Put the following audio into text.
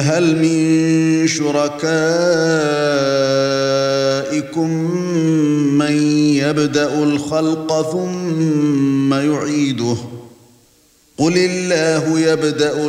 هل من شركائكم من يبدأ الخلق ثم يعيده قل الله يبدأ